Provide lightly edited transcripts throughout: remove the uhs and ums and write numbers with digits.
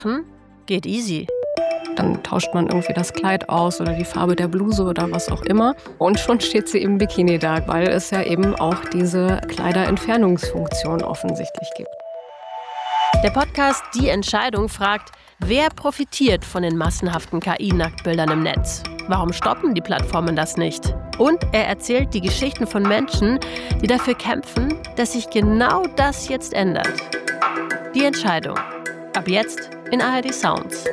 Geht easy. Dann tauscht man irgendwie das Kleid aus oder die Farbe der Bluse oder was auch immer. Und schon steht sie im Bikini da, weil es ja eben auch diese Kleiderentfernungsfunktion offensichtlich gibt. Der Podcast Die Entscheidung fragt, wer profitiert von den massenhaften KI-Nacktbildern im Netz? Warum stoppen die Plattformen das nicht? Und er erzählt die Geschichten von Menschen, die dafür kämpfen, dass sich genau das jetzt ändert. Die Entscheidung. Ab jetzt in ARD Sounds.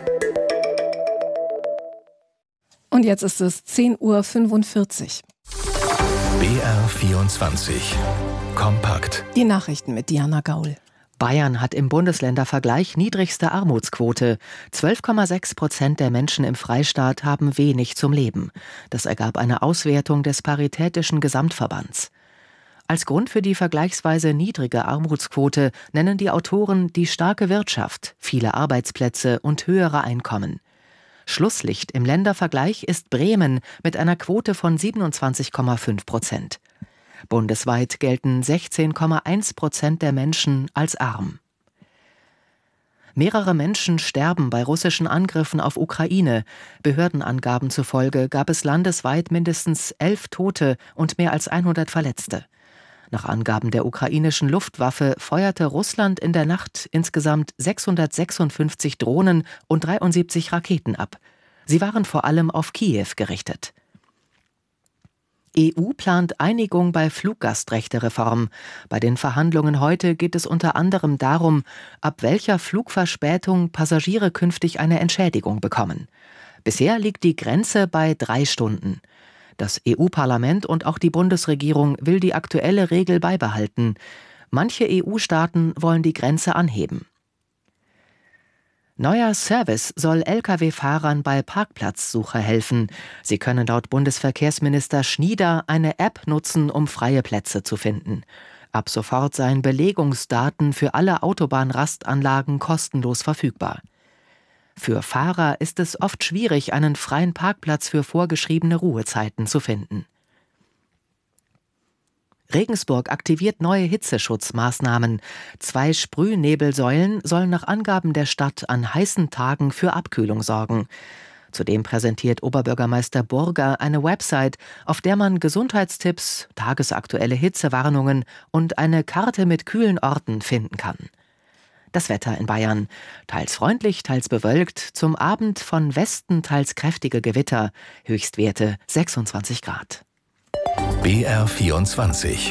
Und jetzt ist es 10:45 Uhr. BR24 Kompakt. Die Nachrichten mit Diana Gaul. Bayern hat im Bundesländervergleich niedrigste Armutsquote. 12,6% der Menschen im Freistaat haben wenig zum Leben. Das ergab eine Auswertung des Paritätischen Gesamtverbands. Als Grund für die vergleichsweise niedrige Armutsquote nennen die Autoren die starke Wirtschaft, viele Arbeitsplätze und höhere Einkommen. Schlusslicht im Ländervergleich ist Bremen mit einer Quote von 27,5%. Bundesweit gelten 16,1% der Menschen als arm. Mehrere Menschen sterben bei russischen Angriffen auf Ukraine. Behördenangaben zufolge gab es landesweit mindestens 11 Tote und mehr als 100 Verletzte. Nach Angaben der ukrainischen Luftwaffe feuerte Russland in der Nacht insgesamt 656 Drohnen und 73 Raketen ab. Sie waren vor allem auf Kiew gerichtet. EU plant Einigung bei Fluggastrechtereform. Bei den Verhandlungen heute geht es unter anderem darum, ab welcher Flugverspätung Passagiere künftig eine Entschädigung bekommen. Bisher liegt die Grenze bei 3 Stunden. Das EU-Parlament und auch die Bundesregierung will die aktuelle Regel beibehalten. Manche EU-Staaten wollen die Grenze anheben. Neuer Service soll Lkw-Fahrern bei Parkplatzsuche helfen. Sie können laut Bundesverkehrsminister Schnieder eine App nutzen, um freie Plätze zu finden. Ab sofort seien Belegungsdaten für alle Autobahnrastanlagen kostenlos verfügbar. Für Fahrer ist es oft schwierig, einen freien Parkplatz für vorgeschriebene Ruhezeiten zu finden. Regensburg aktiviert neue Hitzeschutzmaßnahmen. 2 Sprühnebelsäulen sollen nach Angaben der Stadt an heißen Tagen für Abkühlung sorgen. Zudem präsentiert Oberbürgermeister Burger eine Website, auf der man Gesundheitstipps, tagesaktuelle Hitzewarnungen und eine Karte mit kühlen Orten finden kann. Das Wetter in Bayern. Teils freundlich, teils bewölkt. Zum Abend von Westen teils kräftige Gewitter. Höchstwerte 26 Grad. BR24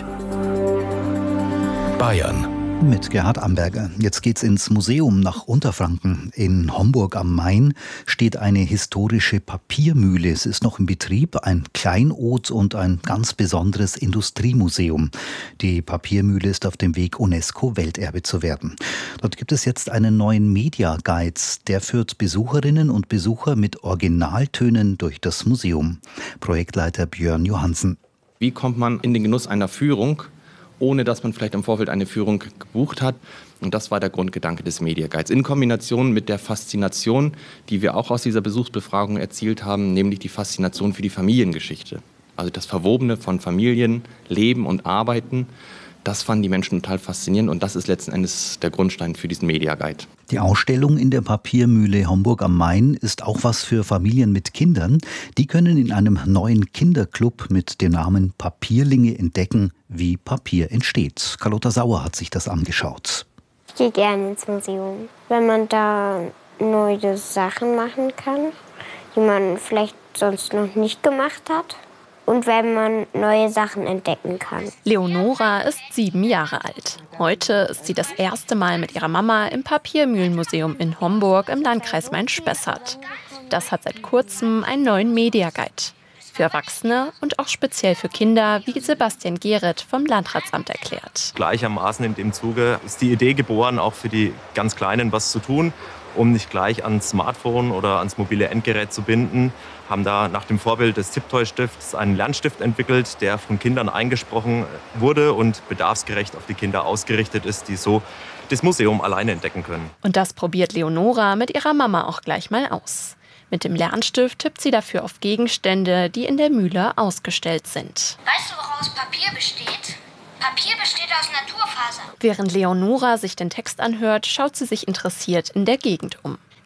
Bayern. Mit Gerhard Amberger. Jetzt geht's ins Museum nach Unterfranken. In Homburg am Main steht eine historische Papiermühle. Es ist noch in Betrieb, ein Kleinod und ein ganz besonderes Industriemuseum. Die Papiermühle ist auf dem Weg, UNESCO-Welterbe zu werden. Dort gibt es jetzt einen neuen Media Guide. Der führt Besucherinnen und Besucher mit Originaltönen durch das Museum. Projektleiter Björn Johansen. Wie kommt man in den Genuss einer Führung, ohne dass man vielleicht im Vorfeld eine Führung gebucht hat? Und das war der Grundgedanke des Media Guides. In Kombination mit der Faszination, die wir auch aus dieser Besuchsbefragung erzielt haben, nämlich die Faszination für die Familiengeschichte. Also das Verwobene von Familien, Leben und Arbeiten. Das fanden die Menschen total faszinierend und das ist letzten Endes der Grundstein für diesen Media Guide. Die Ausstellung in der Papiermühle Homburg am Main ist auch was für Familien mit Kindern. Die können in einem neuen Kinderclub mit dem Namen Papierlinge entdecken, wie Papier entsteht. Carlotta Sauer hat sich das angeschaut. Ich gehe gerne ins Museum, wenn man da neue Sachen machen kann, die man vielleicht sonst noch nicht gemacht hat. Und wenn man neue Sachen entdecken kann. Leonora ist 7 Jahre alt. Heute ist sie das erste Mal mit ihrer Mama im Papiermühlenmuseum in Homburg im Landkreis Main-Spessart. Das hat seit kurzem einen neuen Media Guide. Für Erwachsene und auch speziell für Kinder, wie Sebastian Gehret vom Landratsamt erklärt. Gleichermaßen in dem Zuge ist die Idee geboren, auch für die ganz Kleinen was zu tun, um nicht gleich ans Smartphone oder ans mobile Endgerät zu binden. Haben da nach dem Vorbild des Tiptoy-Stifts einen Lernstift entwickelt, der von Kindern eingesprochen wurde und bedarfsgerecht auf die Kinder ausgerichtet ist, die so das Museum alleine entdecken können. Und das probiert Leonora mit ihrer Mama auch gleich mal aus. Mit dem Lernstift tippt sie dafür auf Gegenstände, die in der Mühle ausgestellt sind. Weißt du, woraus Papier besteht? Papier besteht aus Naturfasern. Während Leonora sich den Text anhört, schaut sie sich interessiert in der Gegend um.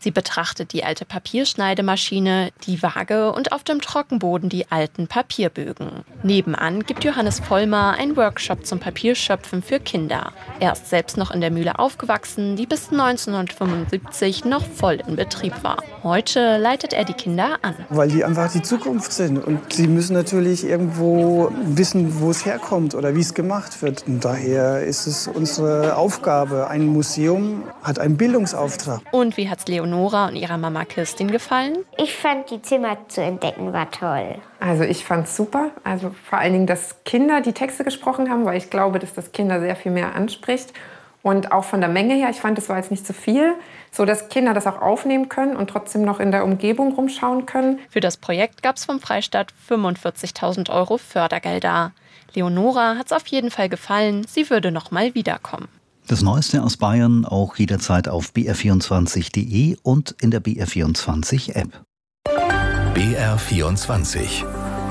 Sie betrachtet die alte Papierschneidemaschine, die Waage und auf dem Trockenboden die alten Papierbögen. Nebenan gibt Johannes Vollmer einen Workshop zum Papierschöpfen für Kinder. Er ist selbst noch in der Mühle aufgewachsen, die bis 1975 noch voll in Betrieb war. Heute leitet er die Kinder an. Weil die einfach die Zukunft sind und sie müssen natürlich irgendwo wissen, wo es herkommt oder wie es gemacht wird. Und daher ist es unsere Aufgabe. Ein Museum hat einen Bildungsauftrag. Und wie hat's Leonora und ihrer Mama Kirstin gefallen? Ich fand, die Zimmer zu entdecken war toll. Also ich fand's super. Also vor allen Dingen, dass Kinder die Texte gesprochen haben, weil ich glaube, dass das Kinder sehr viel mehr anspricht. Und auch von der Menge her, ich fand, es war jetzt nicht zu viel, so dass Kinder das auch aufnehmen können und trotzdem noch in der Umgebung rumschauen können. Für das Projekt gab es vom Freistaat 45.000 € Fördergelder. Leonora hat's auf jeden Fall gefallen, sie würde noch mal wiederkommen. Das Neueste aus Bayern auch jederzeit auf br24.de und in der BR24-App. BR24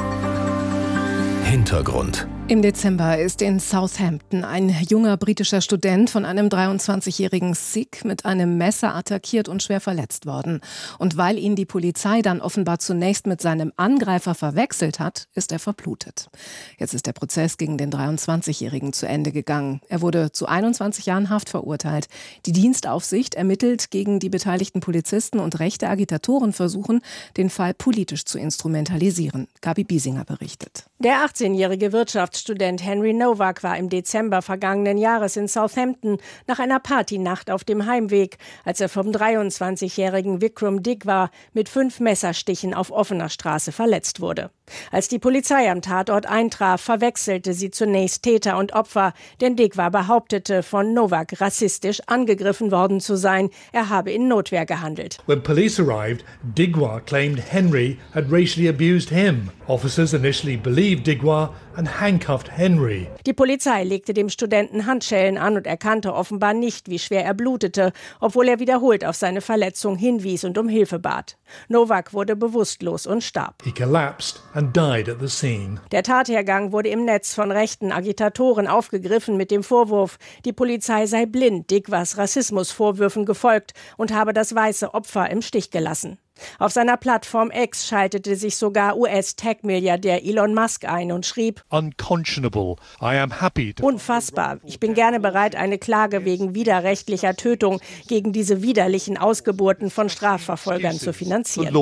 Hintergrund. Im Dezember ist in Southampton ein junger britischer Student von einem 23-jährigen Sikh mit einem Messer attackiert und schwer verletzt worden. Und weil ihn die Polizei dann offenbar zunächst mit seinem Angreifer verwechselt hat, ist er verblutet. Jetzt ist der Prozess gegen den 23-jährigen zu Ende gegangen. Er wurde zu 21 Jahren Haft verurteilt. Die Dienstaufsicht ermittelt gegen die beteiligten Polizisten und rechte Agitatoren versuchen, den Fall politisch zu instrumentalisieren. Gabi Biesinger berichtet. Der 18-jährige Wirtschaftsstudent Henry Nowak war im Dezember vergangenen Jahres in Southampton nach einer Partynacht auf dem Heimweg, als er vom 23-jährigen Vikram Digwa mit 5 Messerstichen auf offener Straße verletzt wurde. Als die Polizei am Tatort eintraf, verwechselte sie zunächst Täter und Opfer, denn Digwa behauptete, von Nowak rassistisch angegriffen worden zu sein. Er habe in Notwehr gehandelt. When police arrived, Digwa claimed Henry had racially abused him. Officers initially believed Digwa and handcuffed Henry. Die Polizei legte dem Studenten Handschellen an und erkannte offenbar nicht, wie schwer er blutete, obwohl er wiederholt auf seine Verletzung hinwies und um Hilfe bat. Nowak wurde bewusstlos und starb. He collapsed and died at the scene. Der Tathergang wurde im Netz von rechten Agitatoren aufgegriffen mit dem Vorwurf, die Polizei sei blind Digwas Rassismusvorwürfen gefolgt und habe das weiße Opfer im Stich gelassen. Auf seiner Plattform X schaltete sich sogar US-Tech-Milliardär Elon Musk ein und schrieb: Unconscionable. I am happy to... Unfassbar. Ich bin gerne bereit, eine Klage wegen widerrechtlicher Tötung gegen diese widerlichen Ausgeburten von Strafverfolgern zu finanzieren.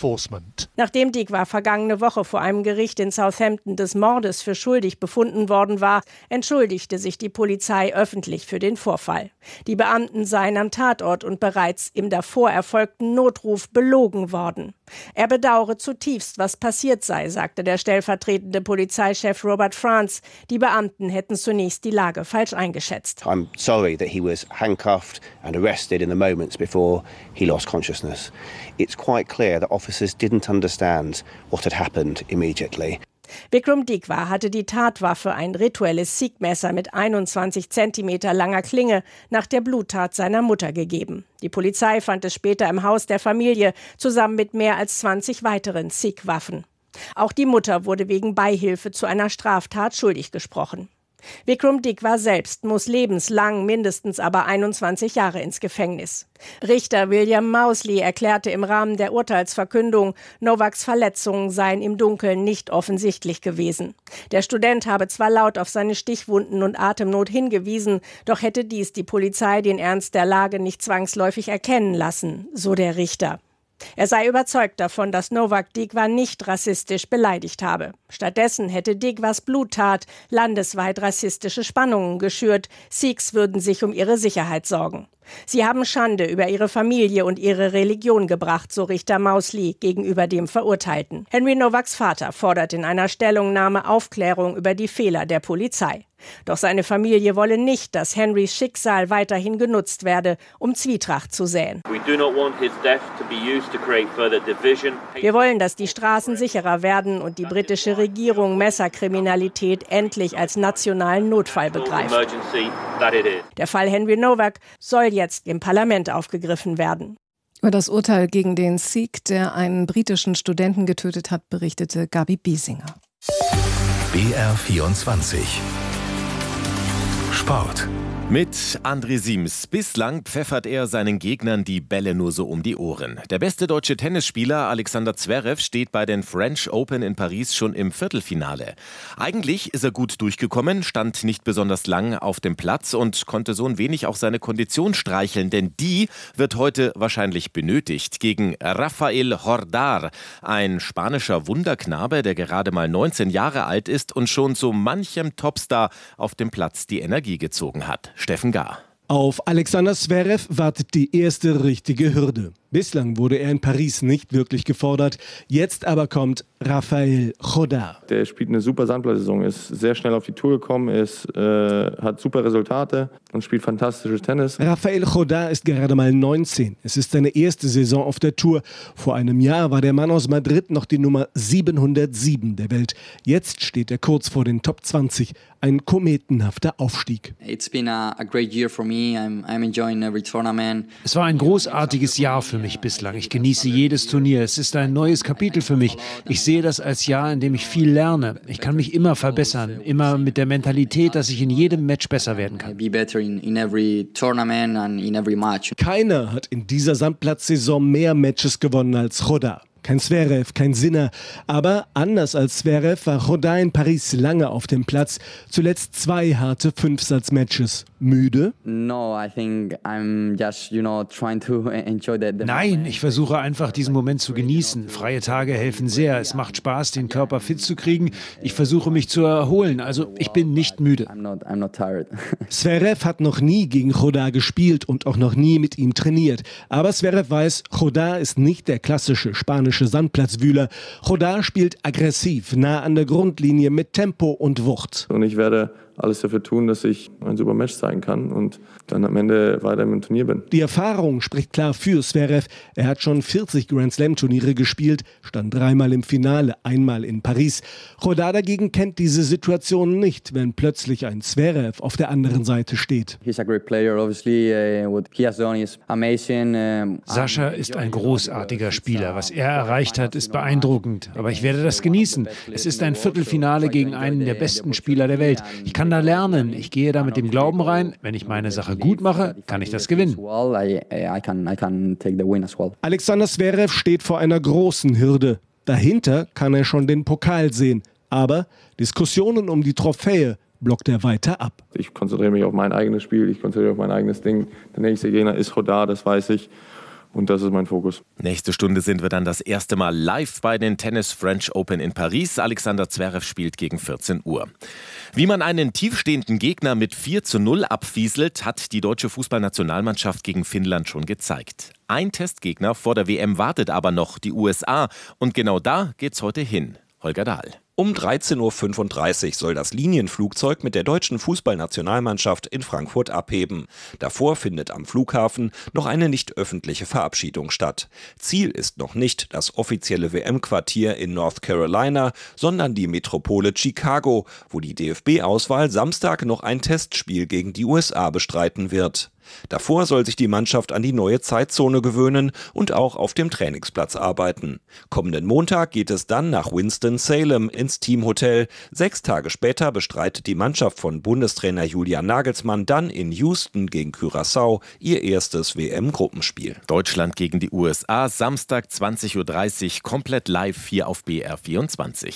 Nachdem Digwa vergangene Woche vor einem Gericht in Southampton des Mordes für schuldig befunden worden war, entschuldigte sich die Polizei öffentlich für den Vorfall. Die Beamten seien am Tatort und bereits im davor erfolgten Notruf belogen worden. Er bedauere zutiefst, was passiert sei, sagte der stellvertretende Polizeichef Robert Franz. Die Beamten hätten zunächst die Lage falsch eingeschätzt. I'm sorry that he was handcuffed and arrested in the moments before he lost consciousness. It's quite clear that officers didn't understand what had happened immediately. Vikram Digwa hatte die Tatwaffe, ein rituelles Sikh-Messer mit 21 Zentimeter langer Klinge, nach der Bluttat seiner Mutter gegeben. Die Polizei fand es später im Haus der Familie, zusammen mit mehr als 20 weiteren Sikh-Waffen. Auch die Mutter wurde wegen Beihilfe zu einer Straftat schuldig gesprochen. Vikram Digwa selbst muss lebenslang, mindestens aber 21 Jahre ins Gefängnis. Richter William Mousley erklärte im Rahmen der Urteilsverkündung, Nowaks Verletzungen seien im Dunkeln nicht offensichtlich gewesen. Der Student habe zwar laut auf seine Stichwunden und Atemnot hingewiesen, doch hätte dies die Polizei den Ernst der Lage nicht zwangsläufig erkennen lassen, so der Richter. Er sei überzeugt davon, dass Nowak Digwa nicht rassistisch beleidigt habe. Stattdessen hätte Digwas Bluttat landesweit rassistische Spannungen geschürt. Sikhs würden sich um ihre Sicherheit sorgen. Sie haben Schande über ihre Familie und ihre Religion gebracht, so Richter Mousley gegenüber dem Verurteilten. Henry Nowaks Vater fordert in einer Stellungnahme Aufklärung über die Fehler der Polizei. Doch seine Familie wolle nicht, dass Henrys Schicksal weiterhin genutzt werde, um Zwietracht zu säen. Wir wollen, dass die Straßen sicherer werden und die britische Regierung Messerkriminalität endlich als nationalen Notfall begreift. Der Fall Henry Nowak soll jetzt im Parlament aufgegriffen werden. Über das Urteil gegen den Sikh, der einen britischen Studenten getötet hat, berichtete Gabi Biesinger. BR24 Sport. Mit André Siems. Bislang pfeffert er seinen Gegnern die Bälle nur so um die Ohren. Der beste deutsche Tennisspieler Alexander Zverev steht bei den French Open in Paris schon im Viertelfinale. Eigentlich ist er gut durchgekommen, stand nicht besonders lang auf dem Platz und konnte so ein wenig auch seine Kondition streicheln, denn die wird heute wahrscheinlich benötigt gegen Rafael Jordar, ein spanischer Wunderknabe, der gerade mal 19 Jahre alt ist und schon so manchem Topstar auf dem Platz die Energie gezogen hat. Steffen Gahr. Auf Alexander Zverev wartet die erste richtige Hürde. Bislang wurde er in Paris nicht wirklich gefordert. Jetzt aber kommt Rafael Jordar. Der spielt eine super Sandplatzsaison, ist sehr schnell auf die Tour gekommen, hat super Resultate und spielt fantastisches Tennis. Rafael Jordar ist gerade mal 19. Es ist seine erste Saison auf der Tour. Vor einem Jahr war der Mann aus Madrid noch die Nummer 707 der Welt. Jetzt steht er kurz vor den Top 20. Ein kometenhafter Aufstieg. It's been a great year for me. I'm enjoying every tournament. Es war ein großartiges Jahr für mich bislang. Ich genieße jedes Turnier. Es ist ein neues Kapitel für mich. Ich sehe das als Jahr, in dem ich viel lerne. Ich kann mich immer verbessern, immer mit der Mentalität, dass ich in jedem Match besser werden kann. Be better in every tournament and in every match. Keiner hat in dieser Sandplatzsaison mehr Matches gewonnen als Jordar. Kein Zverev, kein Sinner. Aber anders als Zverev war Jordar in Paris lange auf dem Platz. Zuletzt 2 harte 5-Satz-Matches. Müde? Nein, ich versuche einfach, diesen Moment zu genießen. Freie Tage helfen sehr. Es macht Spaß, den Körper fit zu kriegen. Ich versuche, mich zu erholen. Also, ich bin nicht müde. Zverev hat noch nie gegen Jordar gespielt und auch noch nie mit ihm trainiert. Aber Zverev weiß, Jordar ist nicht der klassische spanische Sandplatzwühler. Jordar spielt aggressiv, nah an der Grundlinie mit Tempo und Wucht. Und ich werde alles dafür tun, dass ich ein super Match zeigen kann und dann am Ende weiter im Turnier bin. Die Erfahrung spricht klar für Zverev. Er hat schon 40 Grand-Slam-Turniere gespielt, stand 3-mal im Finale, 1-mal in Paris. Jordar dagegen kennt diese Situation nicht, wenn plötzlich ein Zverev auf der anderen Seite steht. Sascha ist ein großartiger Spieler. Was er erreicht hat, ist beeindruckend. Aber ich werde das genießen. Es ist ein Viertelfinale gegen einen der besten Spieler der Welt. Ich kann da lernen. Ich gehe da mit dem Glauben rein, wenn ich meine Sache gut mache, kann ich das gewinnen. Alexander Zverev steht vor einer großen Hürde. Dahinter kann er schon den Pokal sehen. Aber Diskussionen um die Trophäe blockt er weiter ab. Ich konzentriere mich auf mein eigenes Spiel, ich konzentriere mich auf mein eigenes Ding. Der nächste Gegner ist Jordar, das weiß ich. Und das ist mein Fokus. Nächste Stunde sind wir dann das erste Mal live bei den Tennis French Open in Paris. Alexander Zverev spielt gegen 14 Uhr. Wie man einen tiefstehenden Gegner mit 4:0 abfieselt, hat die deutsche Fußballnationalmannschaft gegen Finnland schon gezeigt. Ein Testgegner vor der WM wartet aber noch, die USA. Und genau da geht's heute hin. Holger Dahl. Um 13:35 Uhr soll das Linienflugzeug mit der deutschen Fußballnationalmannschaft in Frankfurt abheben. Davor findet am Flughafen noch eine nicht öffentliche Verabschiedung statt. Ziel ist noch nicht das offizielle WM-Quartier in North Carolina, sondern die Metropole Chicago, wo die DFB-Auswahl Samstag noch ein Testspiel gegen die USA bestreiten wird. Davor soll sich die Mannschaft an die neue Zeitzone gewöhnen und auch auf dem Trainingsplatz arbeiten. Kommenden Montag geht es dann nach Winston-Salem ins Teamhotel. 6 Tage später bestreitet die Mannschaft von Bundestrainer Julian Nagelsmann dann in Houston gegen Curaçao ihr erstes WM-Gruppenspiel. Deutschland gegen die USA, Samstag 20:30 Uhr, komplett live hier auf BR24.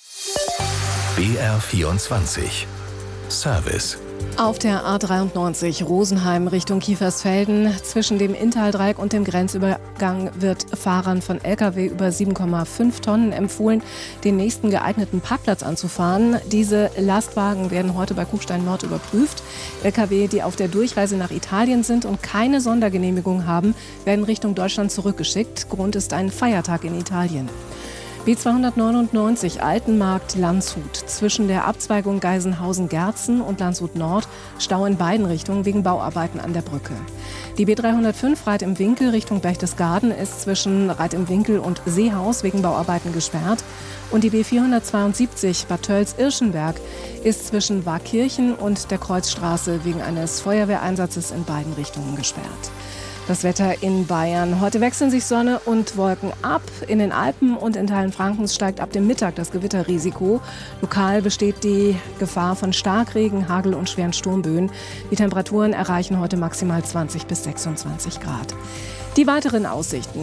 BR24 Service. Auf der A93 Rosenheim Richtung Kiefersfelden zwischen dem Inntal-Dreieck und dem Grenzübergang wird Fahrern von Lkw über 7,5 Tonnen empfohlen, den nächsten geeigneten Parkplatz anzufahren. Diese Lastwagen werden heute bei Kufstein Nord überprüft. Lkw, die auf der Durchreise nach Italien sind und keine Sondergenehmigung haben, werden Richtung Deutschland zurückgeschickt. Grund ist ein Feiertag in Italien. B299 Altenmarkt-Landshut. Zwischen der Abzweigung Geisenhausen-Gerzen und Landshut Nord Stau in beiden Richtungen wegen Bauarbeiten an der Brücke. Die B305 Reit im Winkel Richtung Berchtesgaden ist zwischen Reit im Winkel und Seehaus wegen Bauarbeiten gesperrt. Und die B472 Bad Tölz-Irschenberg ist zwischen Warkirchen und der Kreuzstraße wegen eines Feuerwehreinsatzes in beiden Richtungen gesperrt. Das Wetter in Bayern. Heute wechseln sich Sonne und Wolken ab. In den Alpen und in Teilen Frankens steigt ab dem Mittag das Gewitterrisiko. Lokal besteht die Gefahr von Starkregen, Hagel und schweren Sturmböen. Die Temperaturen erreichen heute maximal 20 bis 26 Grad. Die weiteren Aussichten.